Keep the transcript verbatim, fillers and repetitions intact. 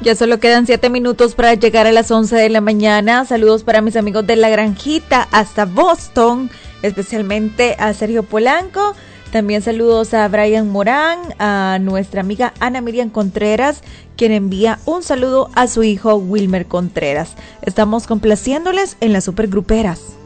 Ya solo quedan siete minutos para llegar a las once de la mañana. Saludos para mis amigos de La Granjita hasta Boston, especialmente a Sergio Polanco. También saludos a Brian Morán, a nuestra amiga Ana Miriam Contreras, quien envía un saludo a su hijo Wilmer Contreras. Estamos complaciéndoles en las Supergruperas.